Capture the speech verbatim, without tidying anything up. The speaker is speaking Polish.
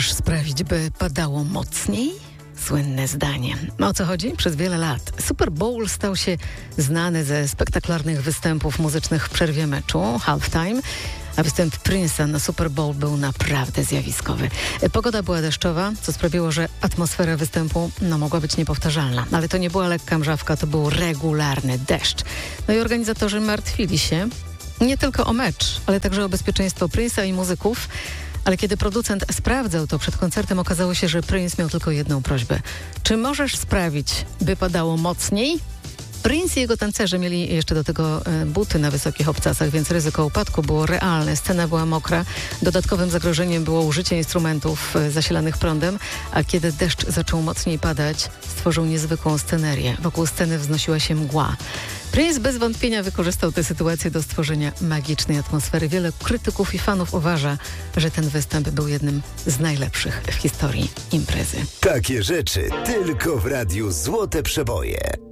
Sprawić, by padało mocniej? Słynne zdanie. O co chodzi? Przez wiele lat Super Bowl stał się znany ze spektakularnych występów muzycznych w przerwie meczu, halftime, a występ Prince'a na Super Bowl był naprawdę zjawiskowy. Pogoda była deszczowa, co sprawiło, że atmosfera występu no, mogła być niepowtarzalna. Ale to nie była lekka mrzawka, to był regularny deszcz. No i organizatorzy martwili się nie tylko o mecz, ale także o bezpieczeństwo Prince'a i muzyków. Ale kiedy producent sprawdzał to przed koncertem, okazało się, że Prince miał tylko jedną prośbę. Czy możesz sprawić, by padało mocniej? Prince i jego tancerze mieli jeszcze do tego buty na wysokich obcasach, więc ryzyko upadku było realne. Scena była mokra. Dodatkowym zagrożeniem było użycie instrumentów zasilanych prądem, a kiedy deszcz zaczął mocniej padać, stworzył niezwykłą scenerię. Wokół sceny wznosiła się mgła. Prince bez wątpienia wykorzystał tę sytuację do stworzenia magicznej atmosfery. Wiele krytyków i fanów uważa, że ten występ był jednym z najlepszych w historii imprezy. Takie rzeczy tylko w Radiu Złote Przeboje.